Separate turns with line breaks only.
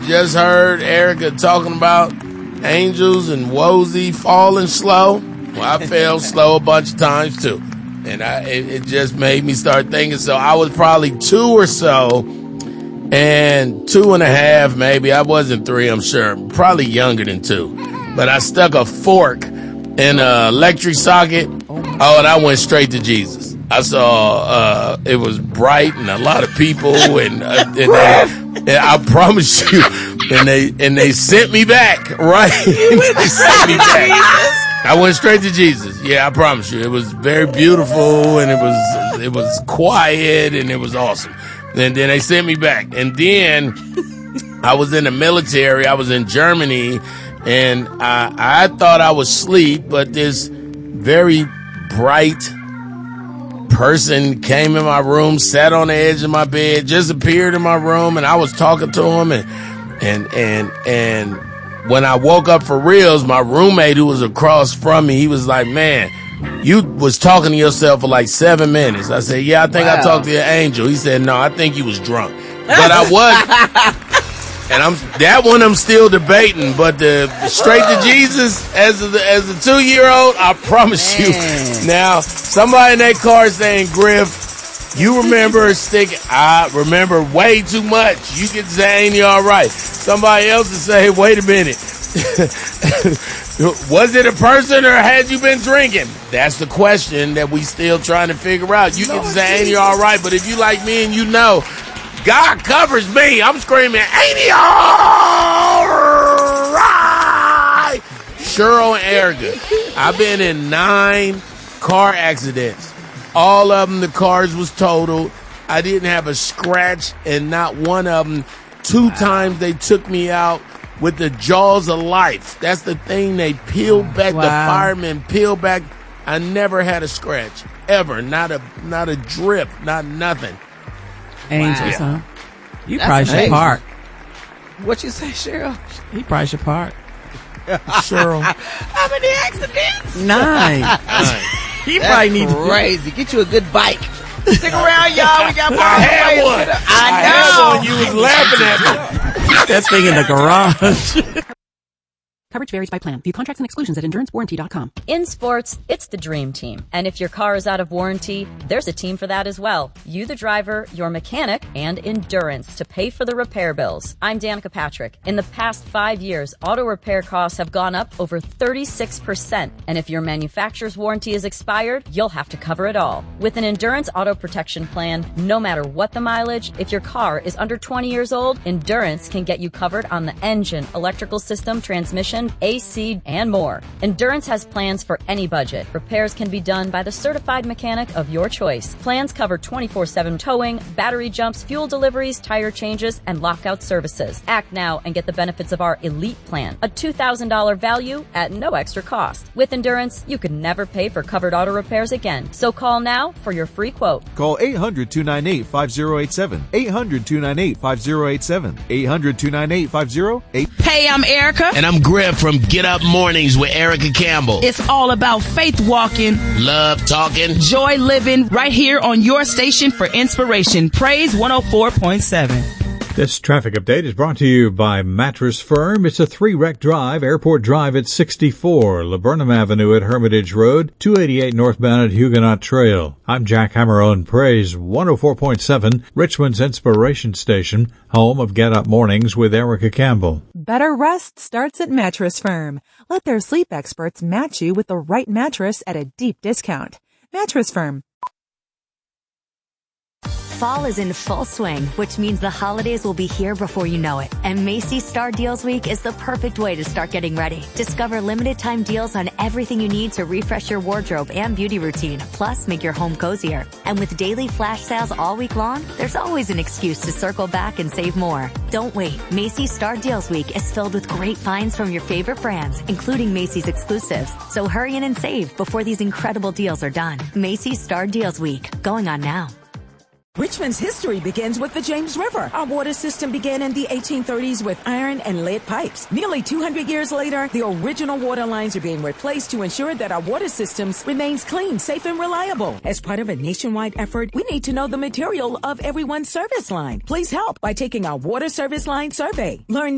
just heard Erica talking about Angels and Wozy falling slow. Well, I fell slow a bunch of times too. And it just made me start thinking. So I was probably 2 or so, and 2.5 maybe. I wasn't 3, I'm sure. Probably younger than 2. But I stuck a fork in an electric socket. Oh, and I went straight to Jesus. I saw it was bright and a lot of people, and I promise you, and they sent me back, right? They sent me back. I went straight to Jesus. Yeah, I promise you. It was very beautiful, and it was quiet, and it was awesome. And then they sent me back. And then I was in the military. I was in Germany, and I thought I was asleep, but this very bright person came in my room, sat on the edge of my bed, just appeared in my room, and I was talking to him, and when I woke up for reals, my roommate who was across from me, he was like, man, you was talking to yourself for like 7 minutes. I said, yeah, I think I talked to an angel. He said, no, I think you was drunk. But I was. And I'm still debating, but the straight to Jesus as a 2-year-old, I promise you. Now, somebody in that car saying, Griff, you remember I remember way too much. You can say, ain't you all right? Somebody else will say, wait a minute. Was it a person or had you been drinking? That's the question that we still trying to figure out. You can say, ain't you all right? But if you like me and you know, God covers me. I'm screaming, ain't he all right? Cheryl and Erica, I've been in 9 car accidents. All of them, the cars was totaled. I didn't have a scratch, and not one of them. 2 times they took me out with the jaws of life. That's the thing. They peeled back. The firemen peeled back. I never had a scratch ever. Not a drip. Not nothing.
Angels, huh? You
That's
probably should park.
What you say, Cheryl?
He probably should park.
Cheryl.
How many accidents?
9. He probably needs
crazy. Get you a good bike. Stick around, y'all. We got more.
I had one.
I know.
One. You was laughing at me.
that thing in the garage.
Coverage varies by plan. View contracts and exclusions at EnduranceWarranty.com.
In sports, it's the dream team. And if your car is out of warranty, there's a team for that as well. You, the driver, your mechanic, and Endurance to pay for the repair bills. I'm Danica Patrick. In the past 5 years, auto repair costs have gone up over 36%. And if your manufacturer's warranty is expired, you'll have to cover it all. With an Endurance auto protection plan, no matter what the mileage, if your car is under 20 years old, Endurance can get you covered on the engine, electrical system, transmission, AC, and more. Endurance has plans for any budget. Repairs can be done by the certified mechanic of your choice. Plans cover 24/7 towing, battery jumps, fuel deliveries, tire changes, and lockout services. Act now and get the benefits of our Elite Plan, a $2,000 value at no extra cost. With Endurance, you could never pay for covered auto repairs again. So call now for your free quote.
Call 800-298-5087. 800-298-5087. 800-298-5087.
Hey, I'm Erica.
And I'm Griff from Get Up Mornings with Erica Campbell.
It's all about faith walking,
love talking,
joy living, right here on your station for inspiration. Praise 104.7.
This traffic update is brought to you by Mattress Firm. It's a 3-wreck drive, Airport Drive at 64, Laburnum Avenue at Hermitage Road, 288 northbound at Huguenot Trail. I'm Jack Hammer on Praise 104.7, Richmond's inspiration station, home of Get Up Mornings with Erica Campbell.
Better rest starts at Mattress Firm. Let their sleep experts match you with the right mattress at a deep discount. Mattress Firm.
Fall is in full swing, which means the holidays will be here before you know it. And Macy's Star Deals Week is the perfect way to start getting ready. Discover limited time deals on everything you need to refresh your wardrobe and beauty routine, plus make your home cozier. And with daily flash sales all week long, there's always an excuse to circle back and save more. Don't wait. Macy's Star Deals Week is filled with great finds from your favorite brands, including Macy's exclusives. So hurry in and save before these incredible deals are done. Macy's Star Deals Week, going on now.
Richmond's history begins with the James River. Our water system began in the 1830s with iron and lead pipes. Nearly 200 years later, the original water lines are being replaced to ensure that our water systems remains clean, safe, and reliable. As part of a nationwide effort, we need to know the material of everyone's service line. Please help by taking our water service line survey. Learn